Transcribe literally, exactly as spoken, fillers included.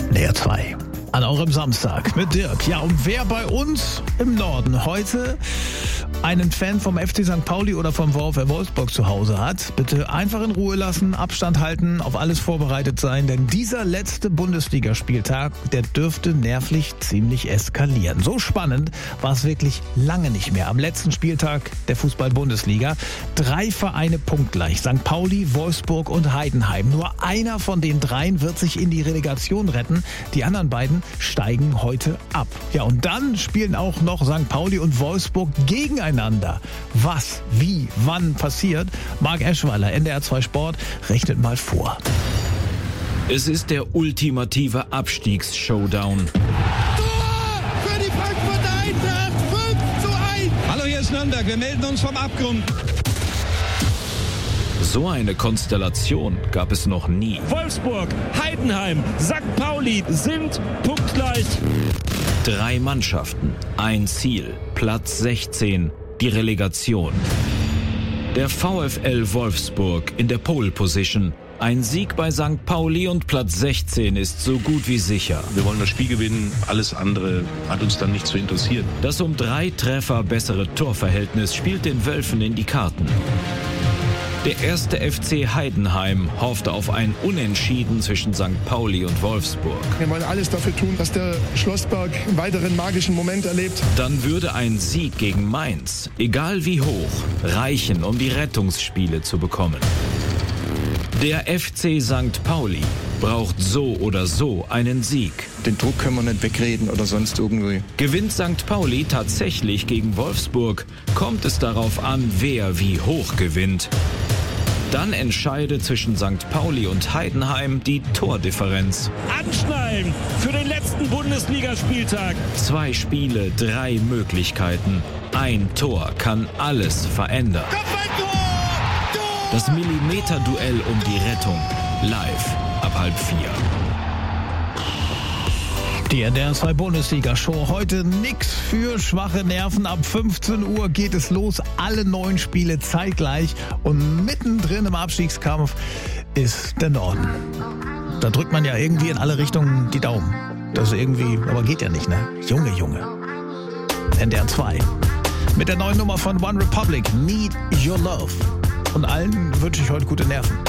N D R zwei. An eurem Samstag mit Dirk. Ja, und wer bei uns im Norden heute einen Fan vom F C Sankt Pauli oder vom VfL Wolfsburg zu Hause hat, bitte einfach in Ruhe lassen, Abstand halten, auf alles vorbereitet sein, denn dieser letzte Bundesligaspieltag, der dürfte nervlich ziemlich eskalieren. So spannend war es wirklich lange nicht mehr. Am letzten Spieltag der Fußball-Bundesliga drei Vereine punktgleich, Sankt Pauli, Wolfsburg und Heidenheim. Nur einer von den dreien wird sich in die Relegation retten, die anderen beiden steigen heute ab. Ja, und dann spielen auch noch Sankt Pauli und Wolfsburg gegeneinander. Was, wie, wann passiert? Marc Eschweiler, N D R zwei Sport, rechnet mal vor. Es ist der ultimative Abstiegsshowdown. Tor für die Frankfurter Eintracht, fünf zu eins. Hallo, hier ist Nürnberg, wir melden uns vom Abgrund. So eine Konstellation gab es noch nie. Wolfsburg, Heidenheim, Sankt Pauli sind punktgleich. Drei Mannschaften, ein Ziel, Platz sechzehn, die Relegation. Der VfL Wolfsburg in der Pole Position. Ein Sieg bei Sankt Pauli und Platz sechzehn ist so gut wie sicher. Wir wollen das Spiel gewinnen, alles andere hat uns dann nicht zu interessieren. Das um drei Treffer bessere Torverhältnis spielt den Wölfen in die Karten. Der erste F C Heidenheim hoffte auf ein Unentschieden zwischen Sankt Pauli und Wolfsburg. Wir wollen alles dafür tun, dass der Schlossberg einen weiteren magischen Moment erlebt. Dann würde ein Sieg gegen Mainz, egal wie hoch, reichen, um die Rettungsspiele zu bekommen. Der F C Sankt Pauli braucht so oder so einen Sieg. Den Druck können wir nicht wegreden oder sonst irgendwie. Gewinnt Sankt Pauli tatsächlich gegen Wolfsburg, kommt es darauf an, wer wie hoch gewinnt. Dann entscheidet zwischen Sankt Pauli und Heidenheim die Tordifferenz. Anschnallen für den letzten Bundesligaspieltag. Zwei Spiele, drei Möglichkeiten. Ein Tor kann alles verändern. Das Millimeter-Duell um die Rettung. Live ab halb vier. Die N D R zwei Bundesliga-Show. Heute nix für schwache Nerven. Ab fünfzehn Uhr geht es los. Alle neun Spiele zeitgleich. Und mittendrin im Abstiegskampf ist der Norden. Da drückt man ja irgendwie in alle Richtungen die Daumen. Das ist irgendwie, aber geht ja nicht, ne? Junge, Junge. N D R zwei. Mit der neuen Nummer von One Republic. Need Your Love. Und allen wünsche ich heute gute Nerven.